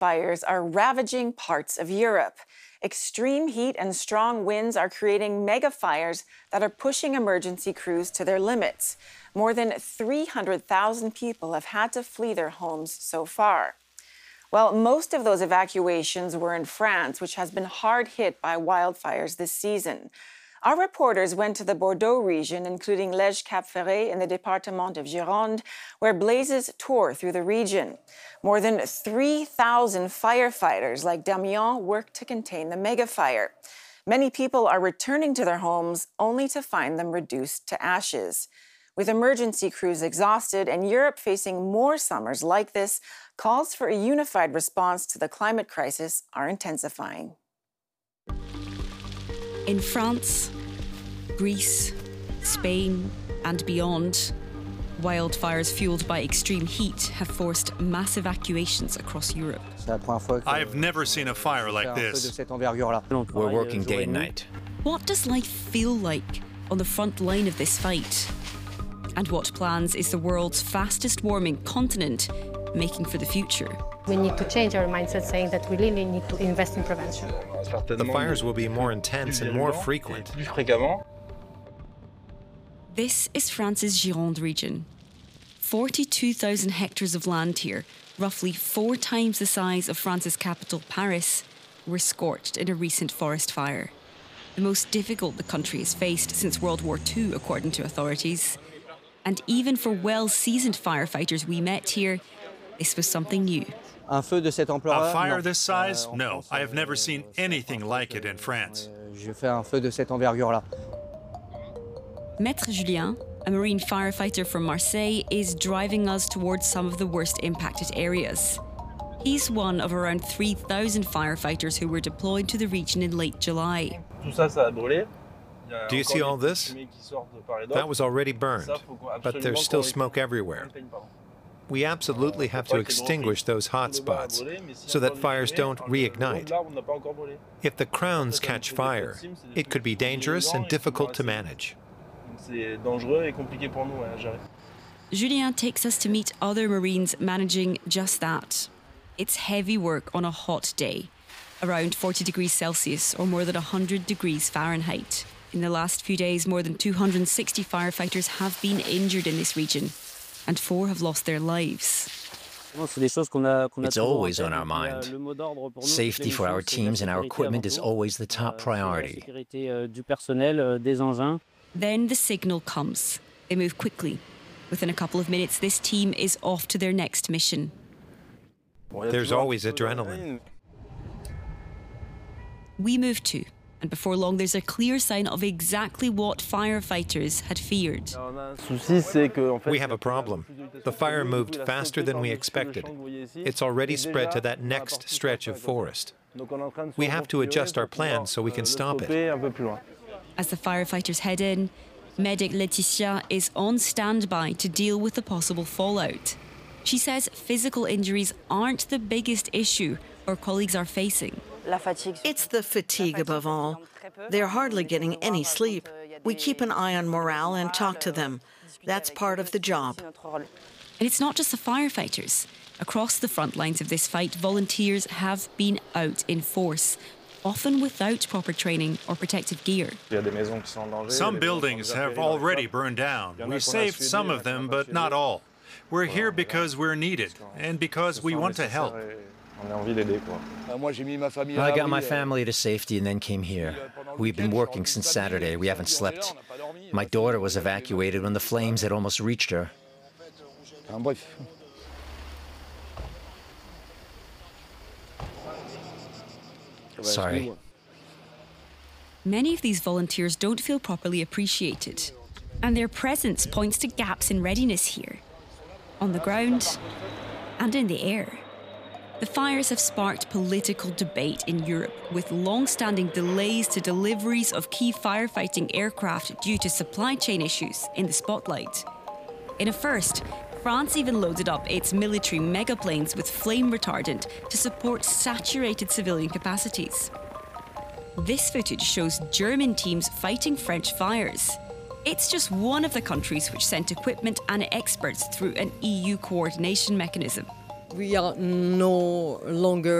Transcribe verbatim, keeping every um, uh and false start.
Fires are ravaging parts of Europe. Extreme heat and strong winds are creating mega fires that are pushing emergency crews to their limits. More than three hundred thousand people have had to flee their homes so far. Well, most of those evacuations were in France, which has been hard hit by wildfires this season. Our reporters went to the Bordeaux region, including Lège-Cap-Ferret in the Département of Gironde, where blazes tore through the region. More than three thousand firefighters like Damien worked to contain the megafire. Many people are returning to their homes only to find them reduced to ashes. With emergency crews exhausted and Europe facing more summers like this, calls for a unified response to the climate crisis are intensifying. In France, Greece, Spain, and beyond, wildfires fueled by extreme heat have forced mass evacuations across Europe. I have never seen a fire like this. We're working day and night. What does life feel like on the front line of this fight? And what plans is the world's fastest warming continent making for the future? We need to change our mindset, saying that we really need to invest in prevention. The fires will be more intense and more frequent. This is France's Gironde region. forty-two thousand hectares of land here, roughly four times the size of France's capital, Paris, were scorched in a recent forest fire. The most difficult the country has faced since World War Two, according to authorities. And even for well-seasoned firefighters we met here, this was something new. A fire this size? No, I have never seen anything like it in France. Maître Julien, a marine firefighter from Marseille, is driving us towards some of the worst impacted areas. He's one of around three thousand firefighters who were deployed to the region in late July. Do you see all this? That was already burned, but there's still smoke everywhere. We absolutely have to extinguish those hot spots so that fires don't reignite. If the crowns catch fire, it could be dangerous and difficult to manage. Julien takes us to meet other Marines managing just that. It's heavy work on a hot day, around forty degrees Celsius or more than one hundred degrees Fahrenheit. In the last few days, more than two hundred sixty firefighters have been injured in this region, and four have lost their lives. It's always on our mind. Safety for our teams and our equipment is always the top priority. Then the signal comes. They move quickly. Within a couple of minutes, this team is off to their next mission. There's always adrenaline. We move too, and before long there's a clear sign of exactly what firefighters had feared. We have a problem. The fire moved faster than we expected. It's already spread to that next stretch of forest. We have to adjust our plans so we can stop it. As the firefighters head in, medic Laetitia is on standby to deal with the possible fallout. She says physical injuries aren't the biggest issue her colleagues are facing. It's the fatigue above all. They're hardly getting any sleep. We keep an eye on morale and talk to them. That's part of the job. And it's not just the firefighters. Across the front lines of this fight, volunteers have been out in force, often without proper training or protective gear. Some buildings have already burned down. We saved some of them, but not all. We're here because we're needed and because we want to help. I got my family to safety and then came here. We've been working since Saturday. We haven't slept. My daughter was evacuated when the flames had almost reached her. Sorry. Many of these volunteers don't feel properly appreciated, and their presence points to gaps in readiness here, on the ground and in the air. The fires have sparked political debate in Europe, with long-standing delays to deliveries of key firefighting aircraft due to supply chain issues in the spotlight. In a first, France even loaded up its military megaplanes with flame retardant to support saturated civilian capacities. This footage shows German teams fighting French fires. It's just one of the countries which sent equipment and experts through an E U coordination mechanism. We are no longer